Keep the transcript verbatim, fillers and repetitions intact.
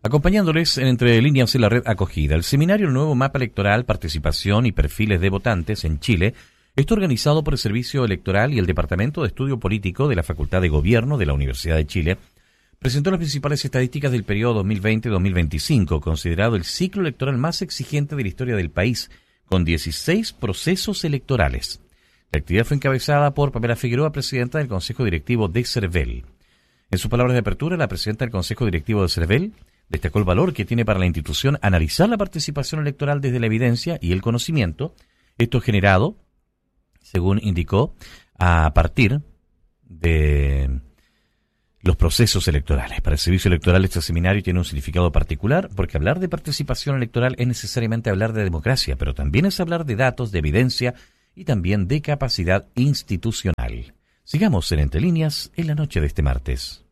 Acompañándoles en Entre Líneas en la Red Acogida, el seminario El Nuevo Mapa Electoral, Participación y Perfiles de Votantes en Chile está organizado por el Servicio Electoral y el Departamento de Estudio Político de la Facultad de Gobierno de la Universidad de Chile. Presentó las principales estadísticas del periodo dos mil veinte a dos mil veinticinco, considerado el ciclo electoral más exigente de la historia del país, con dieciséis procesos electorales. La actividad fue encabezada por Pamela Figueroa, presidenta del Consejo Directivo de CERVEL. En sus palabras de apertura, la presidenta del Consejo Directivo de CERVEL destacó el valor que tiene para la institución analizar la participación electoral desde la evidencia y el conocimiento, esto generado, según indicó, a partir de los procesos electorales. Para el servicio electoral este seminario tiene un significado particular porque hablar de participación electoral es necesariamente hablar de democracia, pero también es hablar de datos, de evidencia y también de capacidad institucional. Sigamos en Entre Líneas en la noche de este martes.